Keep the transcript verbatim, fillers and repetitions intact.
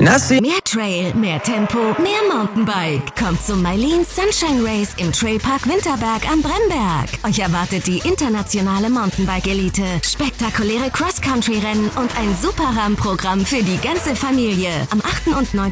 Nassi. Mehr Trail, mehr Tempo, mehr Mountainbike. Kommt zum Mailin Sunshine Race im Trailpark Winterberg am Brennberg. Euch erwartet die internationale Mountainbike-Elite, spektakuläre Cross-Country-Rennen und ein super Rahmenprogramm für die ganze Familie. Am achten und neunten